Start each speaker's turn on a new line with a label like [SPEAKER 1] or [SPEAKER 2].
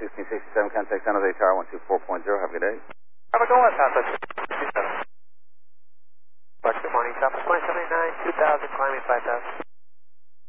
[SPEAKER 1] 1667, contact San Jose Tower 124.0. Have a good day.
[SPEAKER 2] Have a good one, Southwest 27. Good morning, Southwest 179, 2000, climbing 5000.